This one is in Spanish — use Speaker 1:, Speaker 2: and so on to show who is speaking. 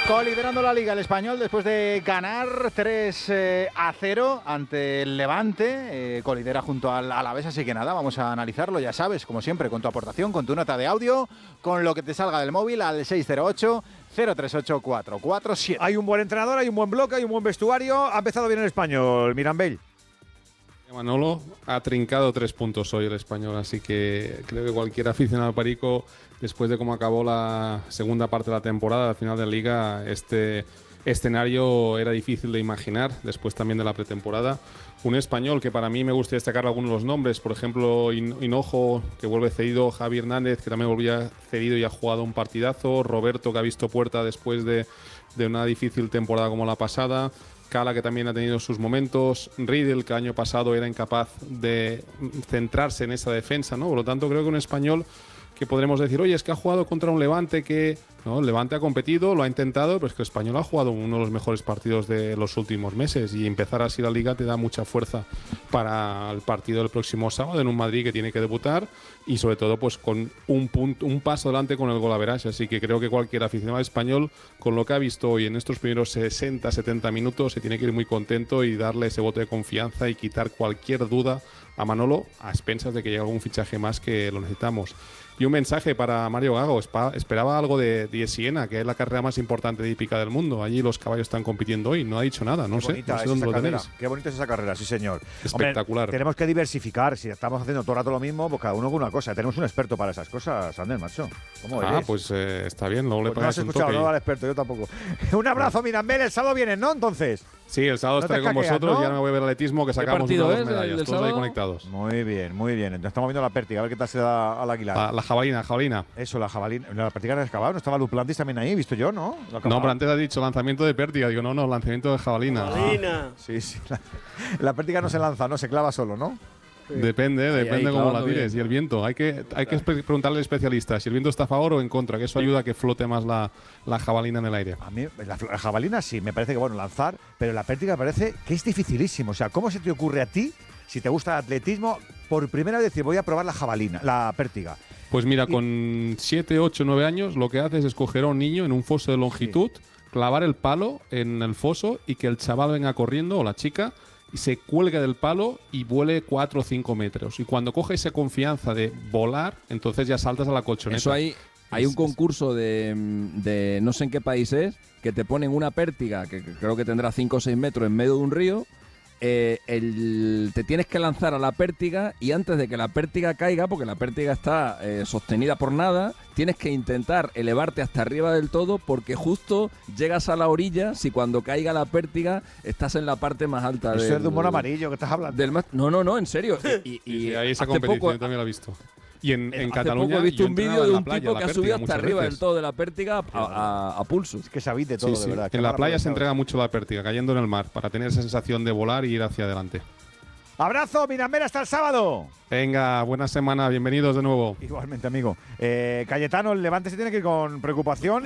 Speaker 1: Coliderando la Liga el Español después de ganar 3-0 ante el Levante. Colidera junto al Alavés, así que nada, vamos a analizarlo, ya sabes, como siempre, con tu aportación, con tu nota de audio, con lo que te salga del móvil al 608-038-447.
Speaker 2: Hay un buen entrenador, hay un buen bloque, hay un buen vestuario. Ha empezado bien el Español, Mirambell.
Speaker 3: Manolo ha trincado 3 puntos hoy el Español, así que creo que cualquier aficionado perico, después de cómo acabó la segunda parte de la temporada, al final de la Liga, este escenario era difícil de imaginar, después también de la pretemporada. Un Español que para mí me gusta destacar algunos de los nombres, por ejemplo, Hinojo, que vuelve cedido, Javi Hernández, que también volvía cedido y ha jugado un partidazo, Roberto, que ha visto puerta después de una difícil temporada como la pasada, Cala, que también ha tenido sus momentos, Riedel, que el año pasado era incapaz de centrarse en esa defensa, ¿no? Por lo tanto, creo que un Español que podremos decir, oye, es que ha jugado contra un Levante que... No, el Levante ha competido, lo ha intentado, pero es que el Español ha jugado uno de los mejores partidos de los últimos meses y empezar así la Liga te da mucha fuerza para el partido del próximo sábado en un Madrid que tiene que debutar y sobre todo pues con un paso adelante con el golaveraje. Así que creo que cualquier aficionado español con lo que ha visto hoy en estos primeros 60-70 minutos se tiene que ir muy contento y darle ese voto de confianza y quitar cualquier duda a Manolo a expensas de que llegue algún fichaje más que lo necesitamos. Y un mensaje para Mario Gago. Esperaba algo de Siena, que es la carrera más importante de hípica del mundo. Allí los caballos están compitiendo hoy. No ha dicho nada, no sé dónde lo tenéis.
Speaker 2: Qué bonita es esa carrera, sí señor.
Speaker 3: Espectacular.
Speaker 2: Hombre, tenemos que diversificar. Si estamos haciendo todo el rato lo mismo, pues cada uno con una cosa. Tenemos un experto para esas cosas, Ander, macho. ¿Cómo eres?
Speaker 3: Pues está bien. Luego le
Speaker 2: pues no has
Speaker 3: pagas un
Speaker 2: escuchado,
Speaker 3: toque.
Speaker 2: no al experto, yo tampoco. Un abrazo, Mirambell. El sábado vienen, ¿no? Entonces.
Speaker 3: Sí, el sábado estaré con vosotros.
Speaker 2: ¿no?
Speaker 3: Ya me voy a ver atletismo, que sacamos una de las medallas. Todos ahí conectados.
Speaker 2: Muy bien, muy bien. Entonces estamos viendo la pértiga, a ver qué tal se da al Aguilar.
Speaker 3: La jabalina.
Speaker 2: Eso, la jabalina. La pértiga no acabado. No estaba Duplantis también ahí, visto yo, ¿no?
Speaker 3: No, pero antes has dicho lanzamiento de pértiga. Digo, no, lanzamiento de jabalina.
Speaker 2: Sí. La pértiga no se lanza, no se clava solo, ¿no?
Speaker 3: Depende cómo la tires. Y el viento, hay que preguntarle al especialista si el viento está a favor o en contra, que eso ayuda a que flote más la jabalina en el aire.
Speaker 2: A mí la jabalina sí, me parece que bueno lanzar, pero la pértiga me parece que es dificilísimo. O sea, ¿cómo se te ocurre a ti, si te gusta el atletismo, por primera vez decir voy a probar la pértiga?
Speaker 3: Pues mira, con 7, 8, 9 años lo que haces es coger a un niño en un foso de longitud, clavar el palo en el foso y que el chaval venga corriendo o la chica y se cuelga del palo y vuele 4 o 5 metros. Y cuando coge esa confianza de volar, entonces ya saltas a la colchoneta.
Speaker 4: Eso hay un concurso de no sé en qué país es, que te ponen una pértiga que creo que tendrá 5 o 6 metros en medio de un río. Te tienes que lanzar a la pértiga y antes de que la pértiga caiga, porque la pértiga está sostenida por nada, tienes que intentar elevarte hasta arriba del todo porque justo llegas a la orilla si cuando caiga la pértiga estás en la parte más alta.
Speaker 2: Eso es de humor amarillo que estás hablando.
Speaker 4: No, en serio.
Speaker 3: Y ahí esa competición yo también la he visto. Y en Cataluña
Speaker 4: poco he visto un vídeo de un
Speaker 3: playa,
Speaker 4: tipo que ha subido hasta arriba del todo de la pértiga a pulso.
Speaker 2: Es que sabéis de todo, de verdad.
Speaker 3: En la playa se entrega mucho la pértiga, cayendo en el mar, para tener esa sensación de volar y ir hacia adelante.
Speaker 2: Abrazo, Mirambell, hasta el sábado.
Speaker 3: Venga, buena semana, bienvenidos de nuevo.
Speaker 2: Igualmente, amigo. Cayetano, el Levante se tiene que ir con preocupación.